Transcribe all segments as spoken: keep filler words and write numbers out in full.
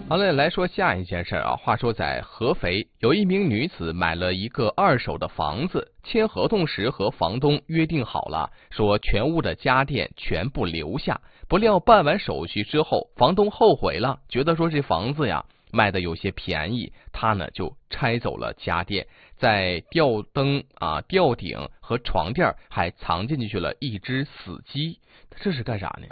好了，来说下一件事啊。话说在合肥，有一名女子买了一个二手的房子，签合同时和房东约定好了，说全屋的家电全部留下。不料办完手续之后，房东后悔了，觉得说这房子呀卖的有些便宜，他呢就拆走了家电，在吊灯啊、吊顶和床垫还藏进去了一只死鸡。这是干啥呢？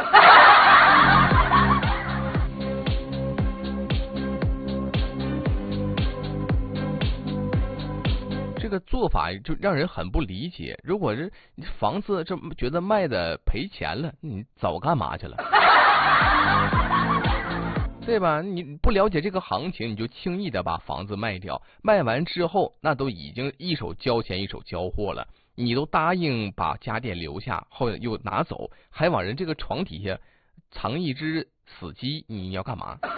这个做法就让人很不理解。如果是房子这觉得卖的赔钱了，你早干嘛去了？对吧？你不了解这个行情，你就轻易的把房子卖掉，卖完之后那都已经一手交钱一手交货了，你都答应把家电留下，后来又拿走，还往人这个床底下藏一只死鸡，你要干嘛？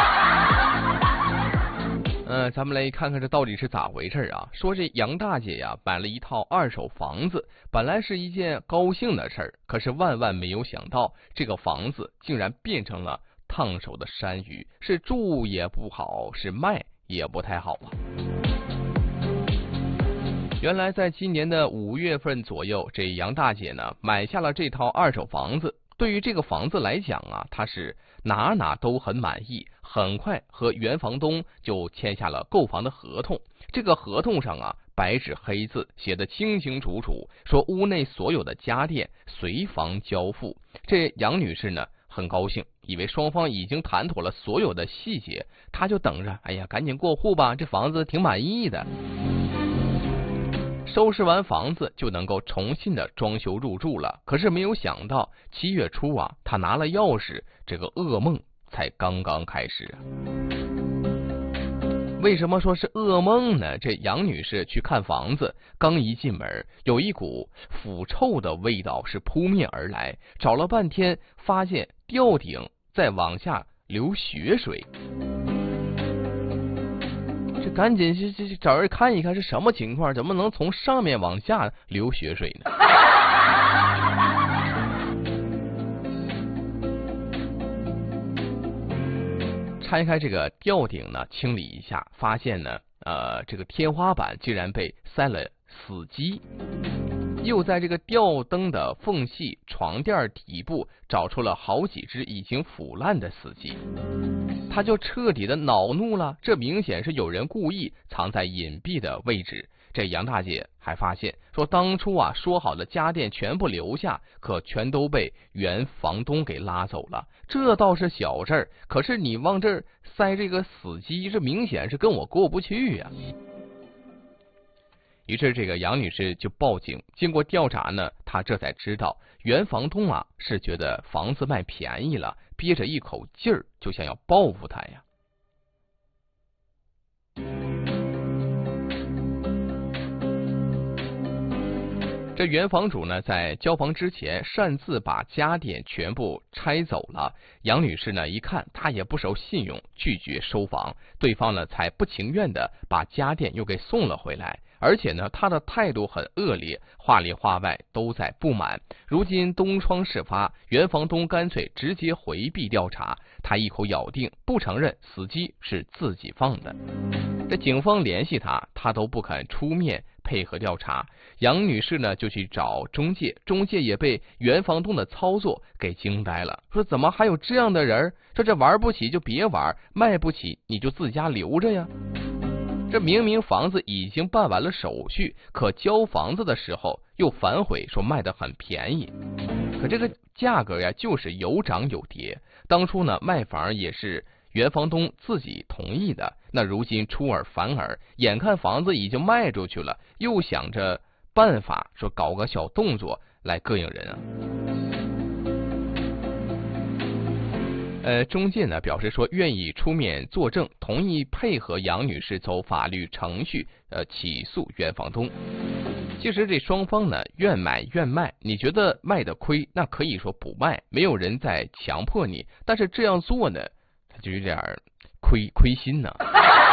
嗯、呃，咱们来看看这到底是咋回事啊？说这杨大姐呀买了一套二手房子，本来是一件高兴的事儿，可是万万没有想到，这个房子竟然变成了烫手的山芋，是住也不好，是卖也不太好啊。原来在今年的五月份左右，这杨大姐呢买下了这套二手房子。对于这个房子来讲啊，她是哪哪都很满意，很快和原房东就签下了购房的合同。这个合同上啊，白纸黑字写得清清楚楚，说屋内所有的家电随房交付。这杨女士呢很高兴，以为双方已经谈妥了所有的细节，她就等着，哎呀，赶紧过户吧，这房子挺满意的。收拾完房子就能够重新的装修入住了。可是没有想到，七月初啊，他拿了钥匙，这个噩梦才刚刚开始啊。为什么说是噩梦呢？这杨女士去看房子，刚一进门，有一股腐臭的味道是扑面而来，找了半天，发现吊顶在往下流血水。这赶紧去去找人看一看是什么情况，怎么能从上面往下流血水呢？拆开这个吊顶呢，清理一下，发现呢，呃，这个天花板竟然被塞了死鸡。又在这个吊灯的缝隙、床垫底部找出了好几只已经腐烂的死鸡，他就彻底的恼怒了。这明显是有人故意藏在隐蔽的位置。这杨大姐还发现说，当初啊说好的家电全部留下，可全都被原房东给拉走了。这倒是小事儿，可是你往这儿塞这个死鸡，这明显是跟我过不去呀、啊。于是这个杨女士就报警，经过调查呢，她这才知道原房东啊是觉得房子卖便宜了，憋着一口劲儿就想要报复她呀。这原房主呢在交房之前擅自把家电全部拆走了，杨女士呢一看她也不守信用，拒绝收房，对方呢才不情愿的把家电又给送了回来。而且呢，他的态度很恶劣，话里话外都在不满。如今东窗事发，原房东干脆直接回避调查，他一口咬定不承认死鸡是自己放的。这警方联系他，他都不肯出面配合调查。杨女士呢就去找中介，中介也被原房东的操作给惊呆了，说怎么还有这样的人？说这玩不起就别玩，卖不起你就自家留着呀。这明明房子已经办完了手续，可交房子的时候又反悔说卖得很便宜，可这个价格呀就是有涨有跌。当初呢卖房也是原房东自己同意的，那如今出尔反尔，眼看房子已经卖出去了，又想着办法说搞个小动作来膈应人啊。呃，中介呢表示说愿意出面作证，同意配合杨女士走法律程序，呃，起诉原房东。其实这双方呢愿买愿卖，你觉得卖的亏，那可以说不卖，没有人在强迫你，但是这样做呢，他就有点亏亏心呢。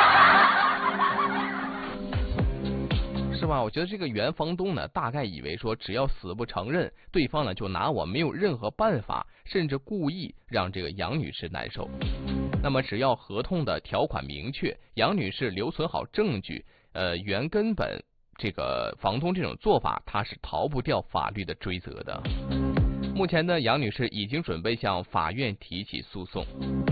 是吧？我觉得这个原房东呢，大概以为说只要死不承认，对方呢就拿我没有任何办法，甚至故意让这个杨女士难受。 那么只要合同的条款明确，杨女士留存好证据，呃，原根本这个房东这种做法，他是逃不掉法律的追责的。目前呢，杨女士已经准备向法院提起诉讼。